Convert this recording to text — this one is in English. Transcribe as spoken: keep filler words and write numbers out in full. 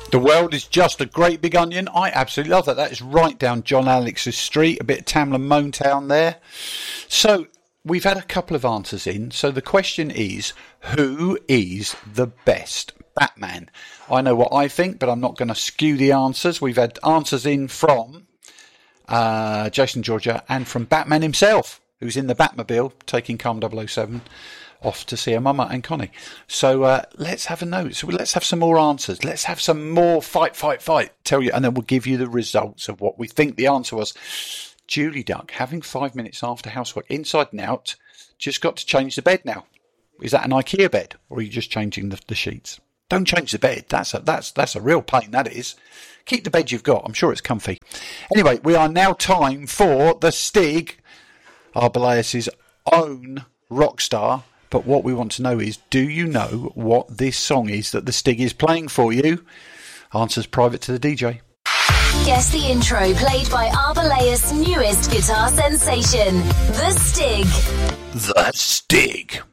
The world is just a great big onion. I absolutely love that. That is right down John Alex's street, a bit of Tamla Motown there. So we've had a couple of answers in. So the question is, who is the best Batman? I know what I think, but I'm not going to skew the answers. We've had answers in from uh, Jason Georgia and from Batman himself, who's in the Batmobile taking Calm double oh seven off to see her mama and Connie. So uh, let's have a note. So let's have some more answers. Let's have some more fight, fight, fight. Tell you, and then we'll give you the results of what we think the answer was. Julie Duck, having five minutes after housework, inside and out, just got to change the bed now. Is that an IKEA bed, or are you just changing the, the sheets? Don't change the bed. That's a, that's, that's a real pain, that is. Keep the bed you've got. I'm sure it's comfy. Anyway, we are now time for the Stig, Arbeláez's own rock star. But what we want to know is, do you know what this song is that the Stig is playing for you? Answers private to the D J. Guess the intro played by Arbeláez's newest guitar sensation, The Stig. The Stig.